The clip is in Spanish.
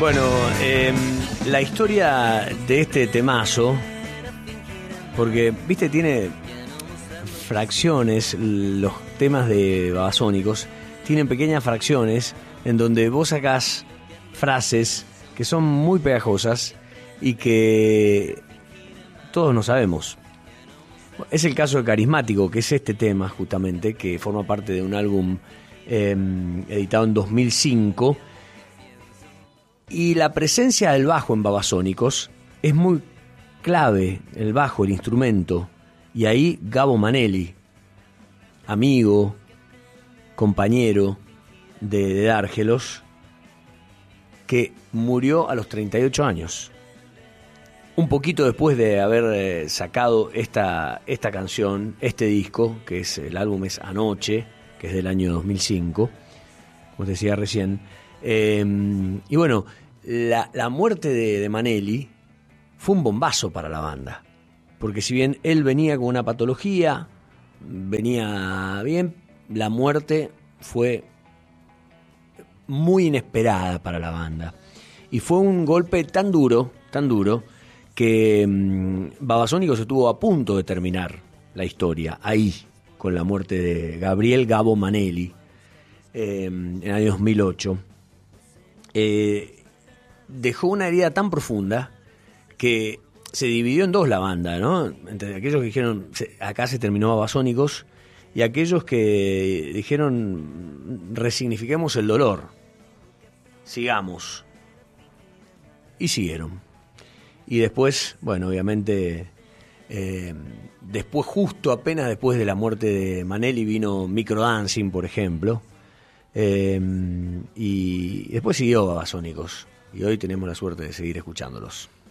Bueno, la historia de este temazo, porque, viste, tiene fracciones, los temas de Babasónicos tienen pequeñas fracciones en donde vos sacás frases que son muy pegajosas y que todos no sabemos. Es el caso de Carismático, que es este tema justamente, que forma parte de un álbum editado en 2005. Y la presencia del bajo en Babasónicos es muy clave, el bajo, el instrumento. Y ahí Gabo Manelli, amigo, compañero de Dárgelos, que murió a los 38 años. Un poquito después de haber sacado esta canción, este disco, que es el álbum es Anoche, que es del año 2005, como te decía recién. Y bueno, la muerte de Manelli fue un bombazo para la banda, porque si bien él venía con una patología, venía bien, la muerte fue muy inesperada para la banda. Y fue un golpe tan duro, que Babasónicos estuvo a punto de terminar la historia, ahí, con la muerte de Gabriel Gabo Manelli, en el año 2008. Dejó una herida tan profunda que se dividió en dos la banda, ¿no? Entre aquellos que dijeron, acá se terminó Babasónicos, y aquellos que dijeron, resignifiquemos el dolor, sigamos. Y siguieron. Y después, bueno, obviamente, después, justo apenas después de la muerte de Manelli, vino Microdancing, por ejemplo, y después siguió Babasónicos, y hoy tenemos la suerte de seguir escuchándolos.